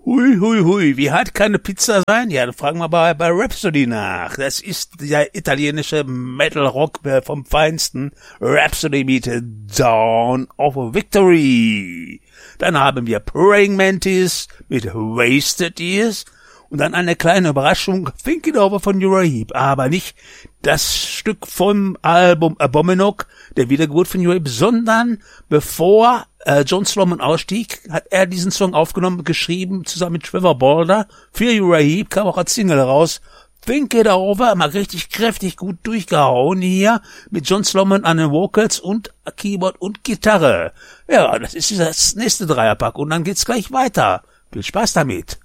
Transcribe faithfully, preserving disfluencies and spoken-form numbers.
Hui, hui, hui, wie hart kann eine Pizza sein? Ja, dann fragen wir bei, bei Rhapsody nach. Das ist der italienische Metal-Rock vom Feinsten. Rhapsody mit Dawn of Victory. Dann haben wir Praying Mantis mit Wasted Years. Und dann eine kleine Überraschung, Think It Over von Uriah Heep. Aber nicht das Stück vom Album Abominok, der Wiedergeburt von Uriah Heep, sondern bevor äh, John Sloman ausstieg, hat er diesen Song aufgenommen, geschrieben, zusammen mit Trevor Bolder. Für Uriah Heep kam auch als Single raus. Think It Over, mal richtig kräftig gut durchgehauen hier, mit John Sloman an den Vocals und Keyboard und Gitarre. Ja, das ist das nächste Dreierpack und dann geht's gleich weiter. Viel Spaß damit.